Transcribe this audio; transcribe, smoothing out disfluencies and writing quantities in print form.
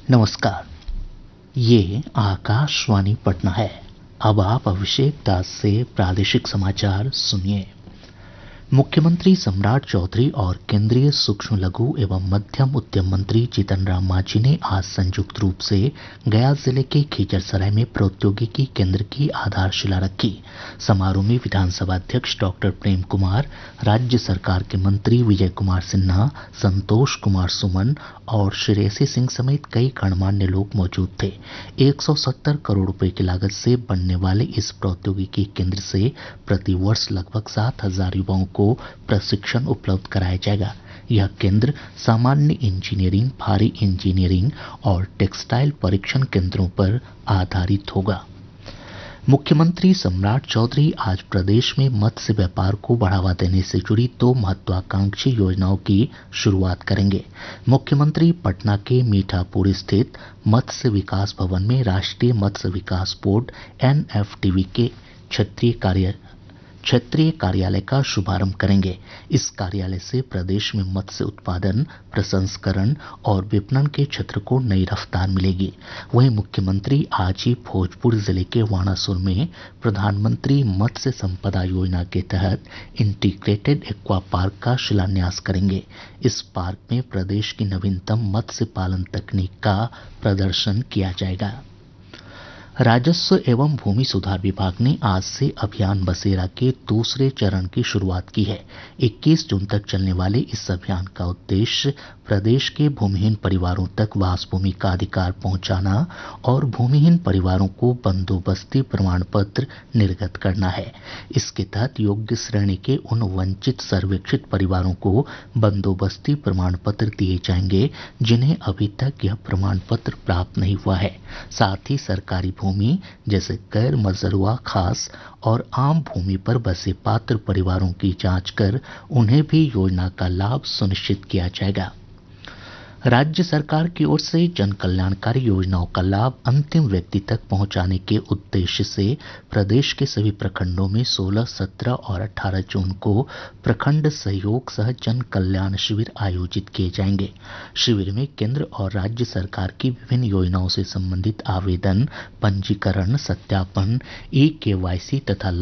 नमस्कार। ये आकाशवाणी पटना है। अब आप अभिषेक दास से प्रादेशिक समाचार सुनिए। मुख्यमंत्री सम्राट चौधरी और केंद्रीय सूक्ष्म लघु एवं मध्यम उद्यम मंत्री जीतन राम मांझी ने आज संयुक्त रूप से गया जिले के खिजरसराय में प्रौद्योगिकी केंद्र की आधारशिला रखी। समारोह में विधानसभा अध्यक्ष डॉक्टर प्रेम कुमार, राज्य सरकार के मंत्री विजय कुमार सिन्हा, संतोष कुमार सुमन और श्रेयसी सिंह समेत कई गणमान्य लोग मौजूद थे। 170 करोड़ रुपए की लागत से बनने वाले इस प्रौद्योगिकी केंद्र से प्रति वर्ष लगभग 7,000 युवाओं को प्रशिक्षण उपलब्ध कराया जाएगा। यह केंद्र सामान्य इंजीनियरिंग, भारी इंजीनियरिंग और टेक्सटाइल परीक्षण केंद्रों पर आधारित होगा। मुख्यमंत्री सम्राट चौधरी आज प्रदेश में मत्स्य व्यापार को बढ़ावा देने से जुड़ी 2 महत्वाकांक्षी योजनाओं की शुरुआत करेंगे। मुख्यमंत्री पटना के मीठापुर स्थित मत्स्य विकास भवन में राष्ट्रीय मत्स्य विकास बोर्ड (NFDB) के क्षेत्रीय कार्यालय का शुभारंभ करेंगे। इस कार्यालय से प्रदेश में मत्स्य उत्पादन, प्रसंस्करण और विपणन के क्षेत्र को नई रफ्तार मिलेगी। वहीं मुख्यमंत्री आज ही भोजपुर जिले के वानासुर में प्रधानमंत्री मत्स्य संपदा योजना के तहत इंटीग्रेटेड एक्वा पार्क का शिलान्यास करेंगे। इस पार्क में प्रदेश की नवीनतम मत्स्य पालन तकनीक का प्रदर्शन किया जाएगा। राजस्व एवं भूमि सुधार विभाग ने आज से अभियान बसेरा के दूसरे चरण की शुरुआत की है। 21 जून तक चलने वाले इस अभियान का उद्देश्य प्रदेश के भूमिहीन परिवारों तक वास भूमि का अधिकार पहुंचाना और भूमिहीन परिवारों को बंदोबस्ती प्रमाण पत्र निर्गत करना है। इसके तहत योग्य श्रेणी के उन वंचित सर्वेक्षित परिवारों को बंदोबस्ती प्रमाण पत्र दिए जाएंगे जिन्हें अभी तक यह प्रमाण पत्र प्राप्त नहीं हुआ है। साथ ही सरकारी भूमि जैसे गैर मजरूआ खास और आम भूमि पर बसे पात्र परिवारों की जांच कर उन्हें भी योजना का लाभ सुनिश्चित किया जाएगा। राज्य सरकार की ओर से जन कल्याणकारी योजनाओं का लाभ अंतिम व्यक्ति तक पहुंचाने के उद्देश्य से प्रदेश के सभी प्रखंडों में 16, 17 और 18 जून को प्रखंड सहयोग सह जन कल्याण शिविर आयोजित किए जाएंगे। शिविर में केंद्र और राज्य सरकार की विभिन्न योजनाओं से संबंधित आवेदन, पंजीकरण, सत्यापन, eKYC तथा